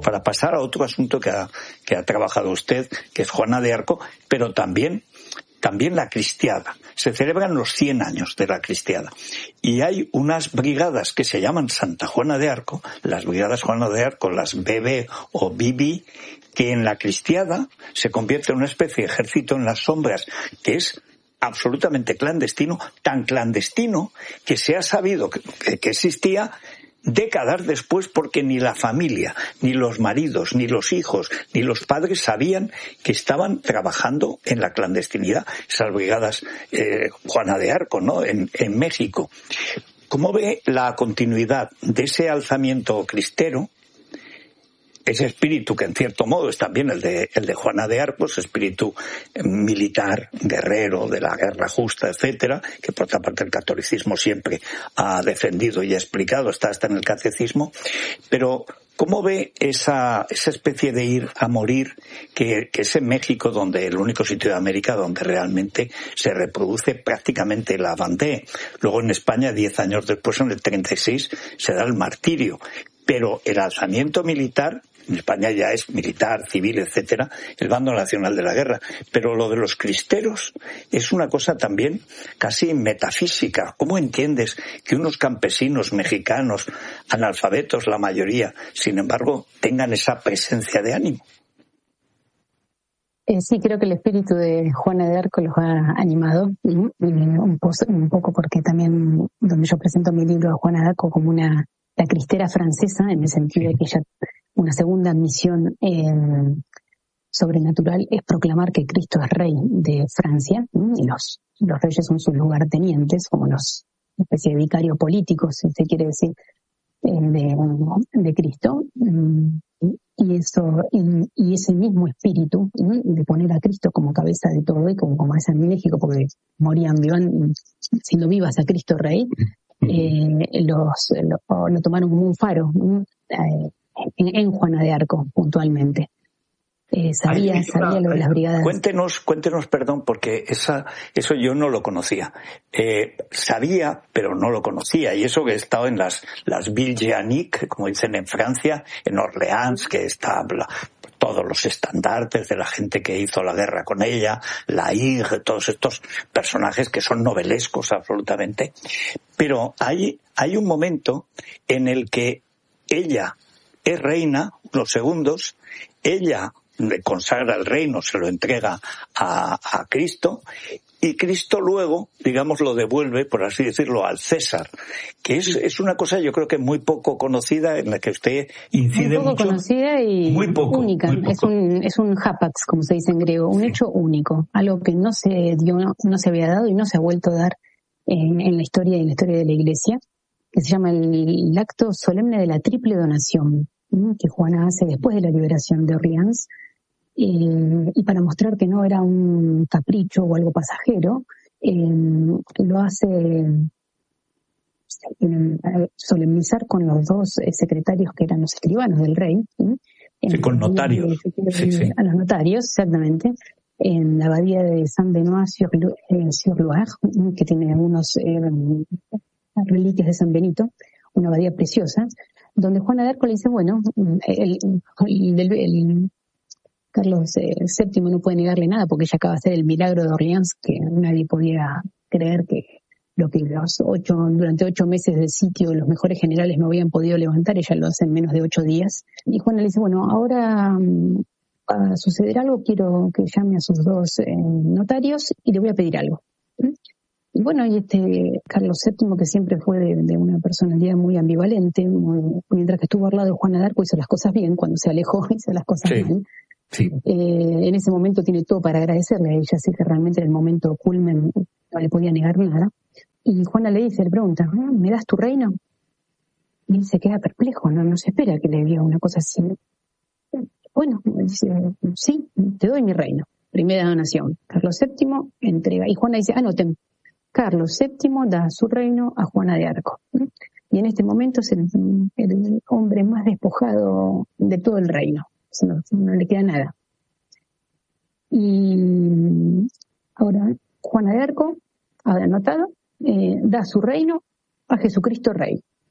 para pasar a otro asunto que ha trabajado usted, que es Juana de Arco, pero también la Cristiada. Se celebran los 100 años de la Cristiada. Y hay unas brigadas que se llaman Santa Juana de Arco, las brigadas Juana de Arco, las BB o BB, que en la Cristiada se convierte en una especie de ejército en las sombras, que es absolutamente clandestino, tan clandestino que se ha sabido que existía décadas después, porque ni la familia, ni los maridos, ni los hijos, ni los padres sabían que estaban trabajando en la clandestinidad, esas brigadas Juana de Arco, ¿no?, en México. ¿Cómo ve la continuidad de ese alzamiento cristero? Ese espíritu que en cierto modo es también el de Juana de Arco, ese espíritu militar, guerrero, de la guerra justa, etcétera, que por otra parte el catolicismo siempre ha defendido y ha explicado, está hasta en el catecismo. Pero ¿cómo ve esa especie de ir a morir que es en México, donde el único sitio de América donde realmente se reproduce prácticamente la Vendée? Luego en España, 10 años después, en el 36, se da el martirio. Pero el alzamiento militar, en España ya es militar, civil, etcétera, el bando nacional de la guerra. Pero lo de los cristeros es una cosa también casi metafísica. ¿Cómo entiendes que unos campesinos mexicanos, analfabetos la mayoría, sin embargo, tengan esa presencia de ánimo? Sí, creo que el espíritu de Juana de Arco los ha animado, un poco porque también donde yo presento mi libro a Juana de Arco como la cristera francesa, en el sentido de que ella, una segunda misión sobrenatural es proclamar que Cristo es rey de Francia, y los reyes son sus lugartenientes, como una especie de vicario político, si se quiere decir, de Cristo. Y ese mismo espíritu de poner a Cristo como cabeza de todo, y como es en México, porque morían siendo vivas a Cristo Rey, lo tomaron como un faro en Juana de Arco, puntualmente. Sabía lo de las brigadas. Cuéntenos, perdón, porque eso yo no lo conocía. Sabía, pero no lo conocía. Y eso que he estado en las Villes Jeanniques, como dicen en Francia, en Orleans, que está todos los estandartes de la gente que hizo la guerra con ella, la Hire, todos estos personajes que son novelescos absolutamente. Pero hay un momento en el que ella es reina, unos segundos, ella le consagra el reino, se lo entrega a Cristo, y Cristo luego, digamos, lo devuelve, por así decirlo, al César, que es una cosa yo creo que muy poco conocida, en la que usted incide mucho. Muy poco conocida y muy poco, única. Muy poco. Es un hapax, como se dice en griego, un hecho único, algo que no se había dado y no se ha vuelto a dar en la historia de la Iglesia, que se llama el acto solemne de la triple donación, que Juana hace después de la liberación de Orleans, y para mostrar que no era un capricho o algo pasajero, lo hace solemnizar con los dos secretarios que eran los escribanos del rey. Sí, con notarios. Sí. A los notarios, exactamente, en la abadía de Saint-Benoît-sur-Loire, que tiene algunos reliquias de San Benito, una abadía preciosa, donde Juana de Arco le dice, bueno, Carlos VII no puede negarle nada porque ella acaba de hacer el milagro de Orleans, que nadie podía creer que lo que durante 8 meses de sitio los mejores generales no habían podido levantar, ella lo hace en menos de 8 días. Y Juana le dice, bueno, ahora va a suceder algo, quiero que llame a sus dos notarios y le voy a pedir algo. Y bueno, y Carlos VII, que siempre fue de una personalidad muy ambivalente, mientras que estuvo al lado de Juana de Arco, hizo las cosas bien, cuando se alejó hizo las cosas mal. Sí. En ese momento tiene todo para agradecerle a ella, así que realmente en el momento culmen no le podía negar nada. Y Juana le pregunta, ¿me das tu reino? Y él se queda perplejo, no se espera que le diga una cosa así. Bueno, dice, sí, te doy mi reino. Primera donación. Carlos VII entrega. Y Juana dice, anoten, Carlos VII da su reino a Juana de Arco. Y en este momento es el hombre más despojado de todo el reino. No le queda nada. Y ahora Juana de Arco, ahora anotado, da su reino a Jesucristo Rey.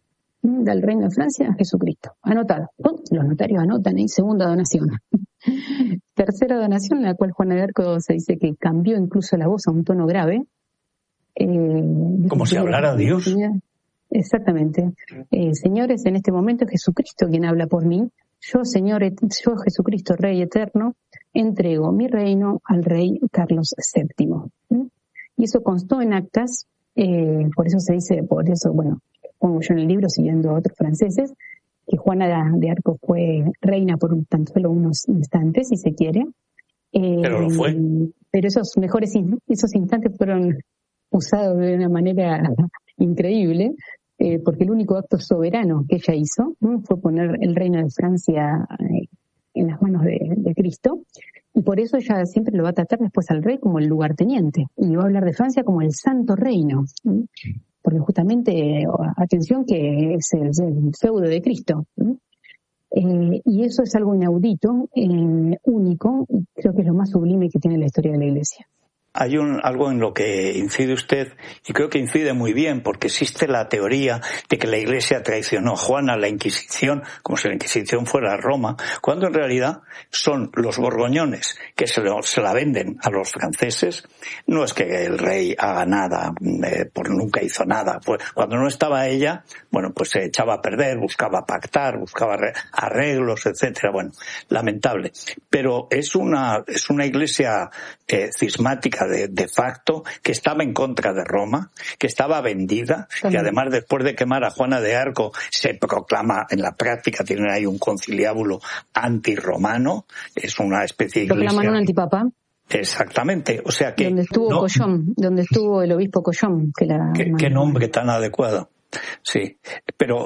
del Reino de Francia a Jesucristo. Anotado. Los notarios anotan ahí, segunda donación. Tercera donación, en la cual Juana de Arco se dice que cambió incluso la voz a un tono grave. Como si hablara a Dios. Exactamente. Señores, en este momento es Jesucristo quien habla por mí. Yo, yo Jesucristo, Rey eterno, entrego mi reino al rey Carlos VII. Y eso constó en actas, por eso, bueno, pongo yo en el libro, siguiendo a otros franceses, que Juana de Arco fue reina por tan solo unos instantes, si se quiere. Pero lo fue. Pero esos instantes fueron usados de una manera increíble, porque el único acto soberano que ella hizo fue poner el reino de Francia en las manos de Cristo, y por eso ella siempre lo va a tratar después al rey como el lugarteniente, y va a hablar de Francia como el Santo Reino, porque justamente, atención, que es el feudo de Cristo. Y eso es algo inaudito, único, y creo que es lo más sublime que tiene la historia de la Iglesia. Hay algo en lo que incide usted, y creo que incide muy bien, porque existe la teoría de que la Iglesia traicionó a Juana, la Inquisición, como si la Inquisición fuera Roma, cuando en realidad son los borgoñones que se la venden a los franceses. No es que el rey haga nada, nunca hizo nada. Pues cuando no estaba ella, bueno, pues se echaba a perder, buscaba pactar, buscaba arreglos, etcétera. Bueno, lamentable. Pero es una Iglesia cismática de facto, que estaba en contra de Roma, que estaba vendida, y además después de quemar a Juana de Arco se proclama, en la práctica tienen ahí un conciliábulo antirromano, es una especie de iglesia. Proclaman un antipapa. Exactamente, o sea que... Donde estuvo el obispo Collón. Qué nombre tan adecuado. Sí, pero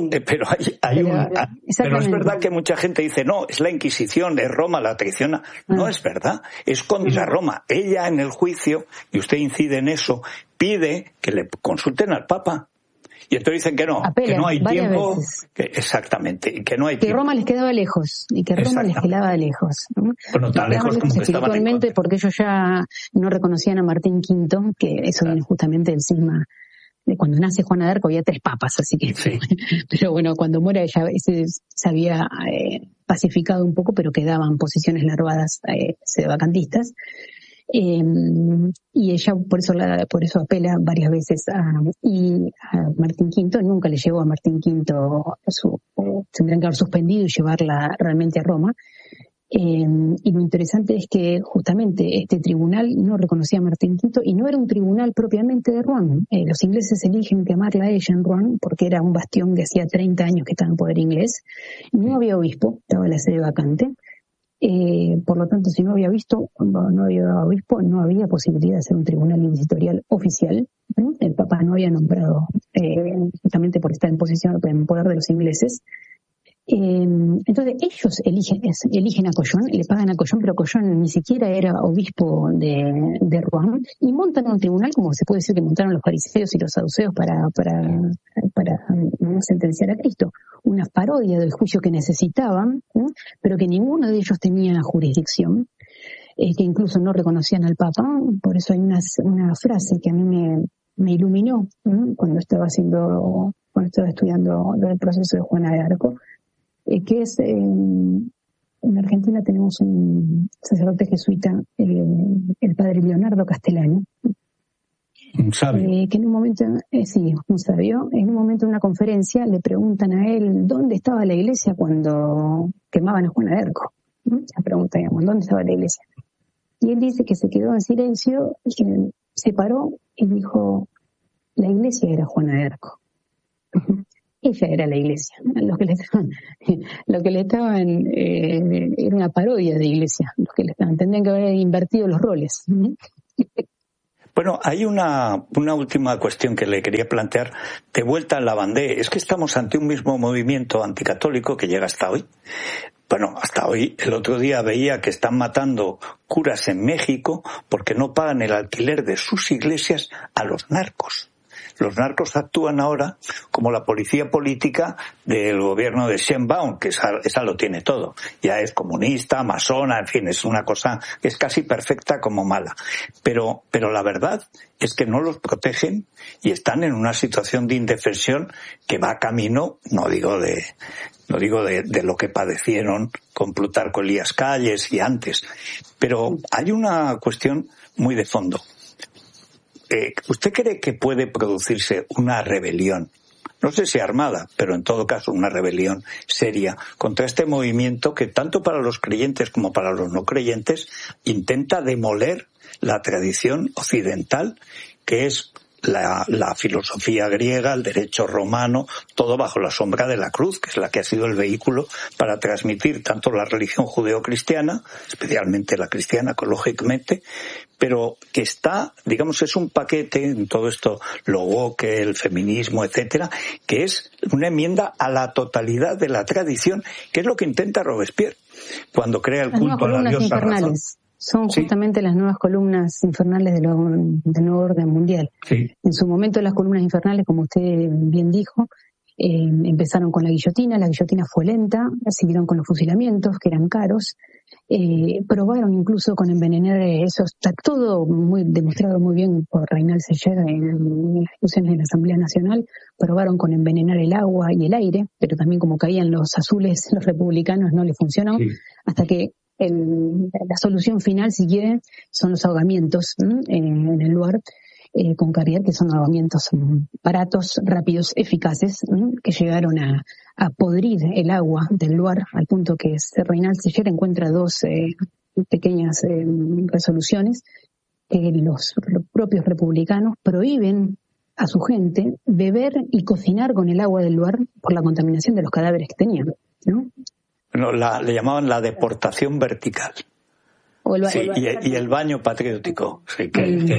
es verdad que mucha gente dice, no, es la Inquisición, es Roma la traiciona. No es verdad, es contra Roma. Ella en el juicio, y usted incide en eso, pide que le consulten al Papa. Y entonces dicen que no hay tiempo. Exactamente, y que no hay tiempo. Que Roma les quedaba lejos, Bueno, tan lejos como que estaban espiritualmente, porque ellos ya no reconocían a Martín V, que eso viene justamente del cisma. Cuando nace Juana de Arco había 3 papas, así que... Sí. Pero bueno, cuando muere ella se había pacificado un poco, pero quedaban posiciones larvadas sedevacantistas. Y ella por eso apela varias veces a Martín V. Nunca le llegó a Martín V tendrían que haber suspendido y llevarla realmente a Roma. Y lo interesante es que justamente este tribunal no reconocía a Martín V y no era un tribunal propiamente de Rouen. Los ingleses eligen quemarla a ella en Rouen porque era un bastión de hacía 30 años que estaba en poder inglés. No había obispo, estaba la sede vacante. Por lo tanto, si no había obispo, no había posibilidad de hacer un tribunal inquisitorial oficial. El Papa no había nombrado, justamente por estar en poder de los ingleses. Entonces ellos eligen a Collón, le pagan a Collón, pero Collón ni siquiera era obispo de Rouen, y montan un tribunal, como se puede decir que montaron los fariseos y los saduceos para sentenciar a Cristo, una parodia del juicio que necesitaban, pero que ninguno de ellos tenía jurisdicción, que incluso no reconocían al Papa. Por eso hay una frase que a mí me iluminó cuando estaba estudiando el proceso de Juana de Arco, que es, en Argentina tenemos un sacerdote jesuita, el padre Leonardo Castellani, un sabio. Que en un momento, un sabio, en un momento en una conferencia le preguntan a él dónde estaba la iglesia cuando quemaban a Juana de Arco. La pregunta, digamos, ¿dónde estaba la iglesia? Y él dice que se quedó en silencio y que se paró y dijo, la iglesia era Juana de Arco. Ella era la iglesia. Lo que le estaban era una parodia de iglesia. Los que le estaban, tendrían que haber invertido los roles. Bueno, hay una última cuestión que le quería plantear de vuelta a la Lavandé. Es que estamos ante un mismo movimiento anticatólico que llega hasta hoy. Bueno, hasta hoy, el otro día veía que están matando curas en México porque no pagan el alquiler de sus iglesias a los narcos. Los narcos actúan ahora como la policía política del gobierno de Sheinbaum, que esa lo tiene todo. Ya es comunista, masona, en fin, es una cosa que es casi perfecta como mala. Pero la verdad es que no los protegen y están en una situación de indefensión que va camino, no digo de lo que padecieron con Plutarco Elías Calles y antes. Pero hay una cuestión muy de fondo. ¿Usted cree que puede producirse una rebelión? No sé si armada, pero en todo caso una rebelión seria contra este movimiento que tanto para los creyentes como para los no creyentes intenta demoler la tradición occidental, que es la filosofía griega, el derecho romano, todo bajo la sombra de la cruz, que es la que ha sido el vehículo para transmitir tanto la religión judeocristiana, especialmente la cristiana, lógicamente, pero que está, digamos, es un paquete en todo esto, lo woke, el feminismo, etcétera, que es una enmienda a la totalidad de la tradición, que es lo que intenta Robespierre cuando crea el culto a la diosa razón. Son justamente las nuevas columnas infernales del nuevo orden mundial. Sí. En su momento las columnas infernales, como usted bien dijo, empezaron con la guillotina fue lenta, siguieron con los fusilamientos, que eran caros, probaron incluso con envenenar, eso está todo muy demostrado muy bien por Reynal Selleger en las discusiones de la Asamblea Nacional, probaron con envenenar el agua y el aire, pero también como caían los azules, los republicanos no les funcionó, hasta que la solución final, si quieren, son los ahogamientos en el lugar con Carrier, que son ahogamientos baratos, rápidos, eficaces, que llegaron a podrir el agua del lugar, al punto que Reynal Selleger encuentra dos pequeñas resoluciones que los propios republicanos prohíben a su gente beber y cocinar con el agua del lugar por la contaminación de los cadáveres que tenían, ¿no? No, le llamaban la deportación vertical. Y el baño patriótico. Sí.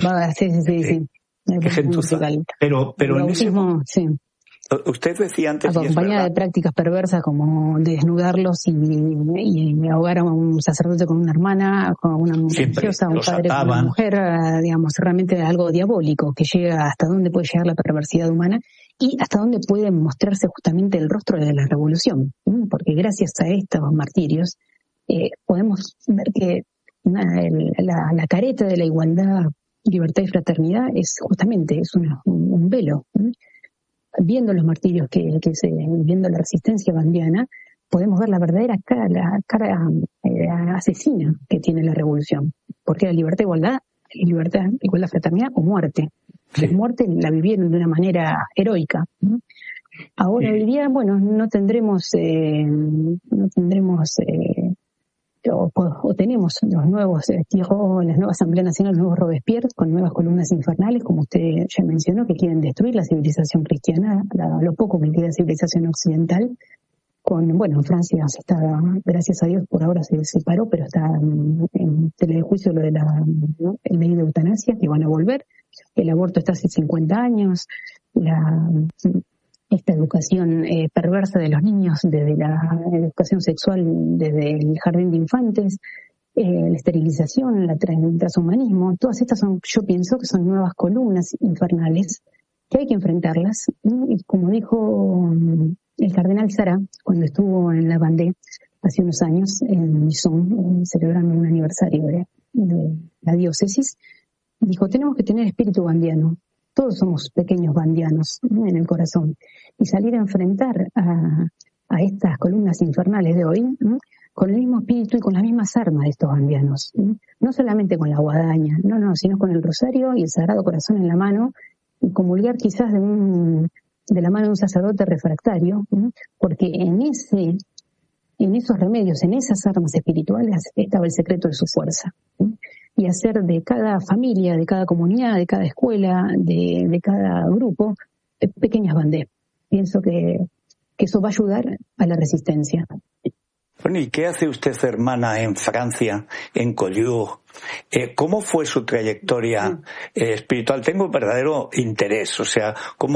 Qué gentuza. Pero en ese momento, usted decía antes, acompañada de prácticas perversas como desnudarlos y ahogar a un sacerdote con una hermana, con una religiosa, un padre con una mujer, digamos, realmente algo diabólico que llega hasta dónde puede llegar la perversidad humana y hasta dónde puede mostrarse justamente el rostro de la revolución, porque gracias a estos martirios podemos ver que la careta de la igualdad, libertad y fraternidad es justamente un velo. Viendo los martirios viendo la resistencia bandiana, podemos ver la verdadera cara asesina que tiene la revolución, porque la libertad, igualdad, fraternidad o muerte. Sí. La muerte la vivieron de una manera heroica. Ahora hoy día, bueno, no tendremos o tenemos los nuevos la nueva Asamblea Nacional, los nuevos Robespierre, con nuevas columnas infernales, como usted ya mencionó, que quieren destruir la civilización cristiana, lo poco que queda de civilización occidental. En Francia se está, gracias a Dios, por ahora se separó, pero está en telejuicio lo de el ley de eutanasia, que van a volver. El aborto está hace 50 años. Esta educación perversa de los niños, desde la educación sexual, desde el jardín de infantes, la esterilización, el transhumanismo, todas estas yo pienso que son nuevas columnas infernales que hay que enfrentarlas. Y como dijo el cardenal Sará, cuando estuvo en la Vendée hace unos años, en Lison, celebrando un aniversario de la diócesis, dijo, tenemos que tener espíritu bandiano. Todos somos pequeños bandianos en el corazón. Y salir a enfrentar a estas columnas infernales de hoy con el mismo espíritu y con las mismas armas de estos bandianos. No solamente con la guadaña, sino con el rosario y el Sagrado Corazón en la mano, y comulgar quizás de la mano de un sacerdote refractario, porque en esos remedios, en esas armas espirituales, estaba el secreto de su fuerza. Y hacer de cada familia, de cada comunidad, de cada escuela, de cada grupo, pequeñas banderas. Pienso que eso va a ayudar a la resistencia. Bueno, ¿y qué hace usted, hermana, en Francia, en Collioure? ¿Cómo fue su trayectoria espiritual? Tengo verdadero interés, o sea, ¿cómo